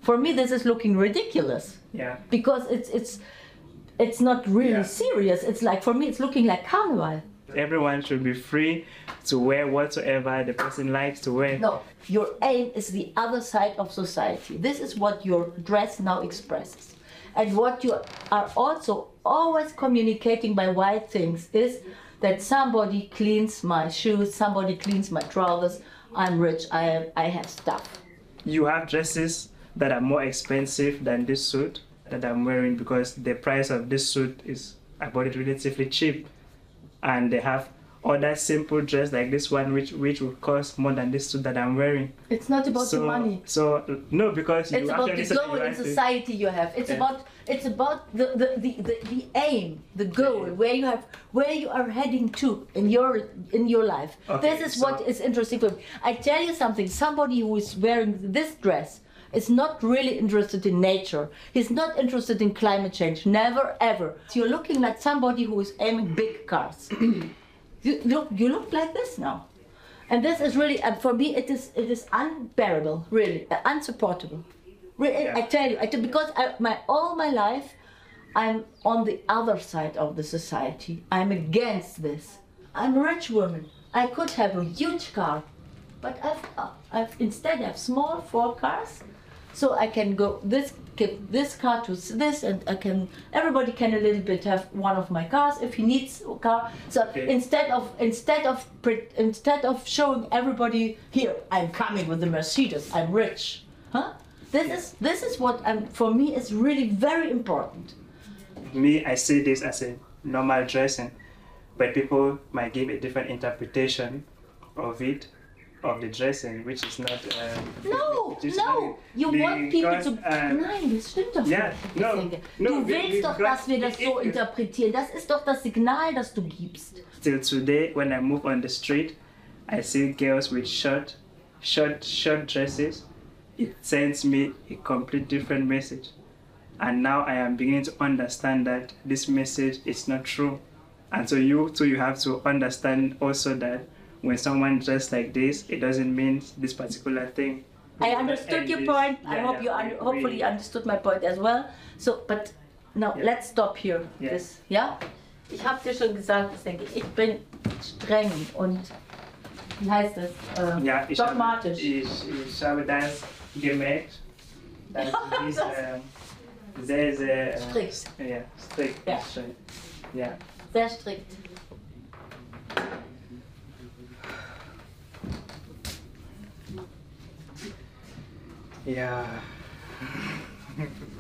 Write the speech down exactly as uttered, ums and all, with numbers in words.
For me, this is looking ridiculous. Yeah. Because it's it's it's not really Yeah. serious. It's like, for me, it's looking like carnival. Everyone should be free to wear whatsoever the person likes to wear. No, your aim is the other side of society. This is what your dress now expresses. And what you are also always communicating by white things is that somebody cleans my shoes, somebody cleans my trousers, I'm rich, I have, I have stuff. You have dresses that are more expensive than this suit that I'm wearing because the price of this suit is, I bought it relatively cheap. And they have other simple dress like this one which which would cost more than this suit that I'm wearing. It's not about so, the money. So no, because you it's about actually the said goal you in want to- society you have. It's Yeah. about it's about the, the, the, the, the aim, the goal, Yeah. where you have where you are heading to in your in your life. Okay, this is so- what is interesting for me. I tell you something, somebody who is wearing this dress is not really interested in nature. He's not interested in climate change. Never ever. So you're looking like somebody who is aiming big cars. You look, you look like this now, and this is really, and for me, it is, it is unbearable, really, uh, unsupportable. Really, Yeah. I tell you, I tell, because I, my all my life, I'm on the other side of the society. I'm against this. I'm a rich woman. I could have a huge car, but I've, uh, I've instead I have small four cars, so I can go this give this car to this, and I can everybody can a little bit have one of my cars if he needs a car. So Okay. instead of instead of pre- instead of showing everybody here, I'm coming with the Mercedes, I'm rich, huh? This Yeah. is this is what I'm, for me is really very important. Me, I see this as a normal dressing, but people might give a different interpretation of it, of the dressing, which is not. Um, No, which is no, not- you want people because, to. um, Nein, das stimmt doch ja, nicht. was ich no, denke. no, Du we- willst we doch, got- dass wir das so it- interpretieren. Das ist doch das Signal, das du gibst. Till today, when I move on the street, I see girls with short, short, short dresses. It sends me a complete different message. And now I am beginning to understand that this message is not true. And so you too, you have to understand also that when someone dressed like this, it doesn't mean this particular thing. I understood And your this- point. I yeah, hope yeah, you we- un- hopefully we- understood my point as well. So, but now Yeah. let's stop here. Yeah. This, ja? Ich habe dir schon gesagt, ich denke, ich bin streng und wie heißt das? Äh, Ja, ich habe, dogmatisch. ich, ich habe das gemerkt, dass Ja, dies das- ähm, sehr, sehr äh, Strikt. Ja, strikt Ja. ist schön. Ja. Sehr strikt. Ja.